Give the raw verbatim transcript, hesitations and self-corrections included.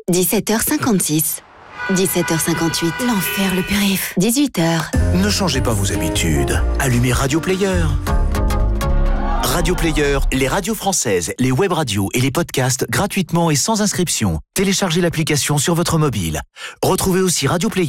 dix-sept heures cinquante-six. dix-sept heures cinquante-huit. L'enfer, le périph'. dix-huit heures. Ne changez pas vos habitudes. Allumez Radio Player. Radio Player, les radios françaises, les web radios et les podcasts gratuitement et sans inscription. Téléchargez l'application sur votre mobile. Retrouvez aussi Radio Player